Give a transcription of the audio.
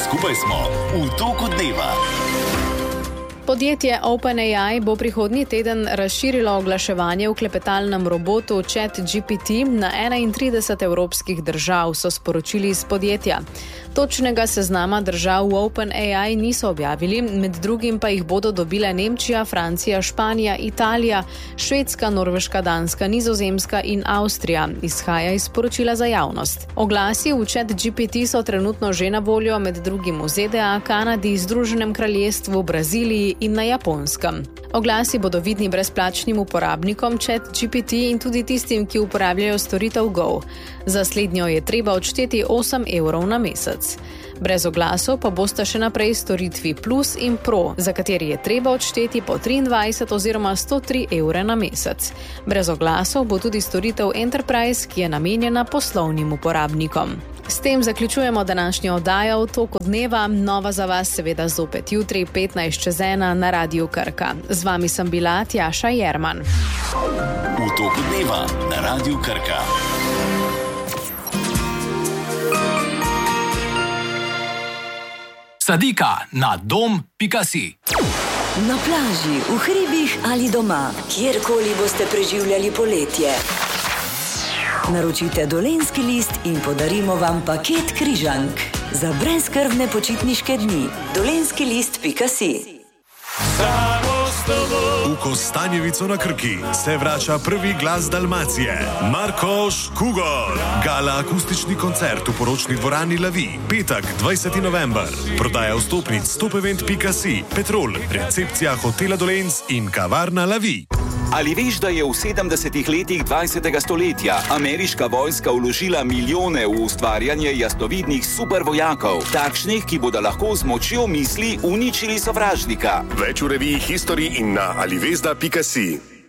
Skupaj smo v toku dneva. Podjetje OpenAI bo prihodnji teden razširilo oglaševanje v klepetalnem robotu ChatGPT na 31 evropskih držav, so sporočili iz podjetja. Točnega seznama držav v OpenAI niso objavili, med drugim pa jih bodo dobile Nemčija, Francija, Španija, Italija, Švedska, Norveška, Danska, Nizozemska in Avstrija, izhaja iz sporočila za javnost. Oglasi v ChatGPT so trenutno že na voljo med drugim v ZDA, Kanadi, Združenem kraljestvu, Braziliji in na Japonskem. Oglasi bodo vidni brezplačnim uporabnikom ChatGPT in tudi tistim, ki uporabljajo storitev Go. Za slednjo je treba odšteti 8 evrov na mesec. Brez oglasov pa bosta še naprej storitvi Plus in Pro, za kateri je treba odšteti po 23 oziroma 103 evre na mesec. Brez oglasov bo tudi storitev Enterprise, ki je namenjena poslovnim uporabnikom. S tem zaključujemo današnjo oddajo v toku dneva, nova za vas seveda zopet jutri 15:01 na Radiu Krka. Z vami sem bila Tjaša Jerman. V toku dneva na Radiu Krka. Sadika na dom.si. Na plaži, v hribih ali doma, kjerkoli boste preživljali poletje. Naročite Dolenjski list in podarimo vam paket križank za brezskrbne počitniške dni. dolenjskilist.si. V Kostanjevico na Krki se vrača prvi glas Dalmacije, Marko Škugor. Gala akustični koncert v poročni dvorani Lavi, petek 20. november. Prodaja vstopnic stopevent.si, Petrol, recepcija hotela Dolenc in kavarna Lavi. Ali veš, da je v 70. letih 20. stoletja ameriška vojska vložila milijone v ustvarjanje jasnovidnih supervojakov, takšnih, ki bodo lahko z močjo misli uničili sovražnika? Več v reviji History in na alivesda.si.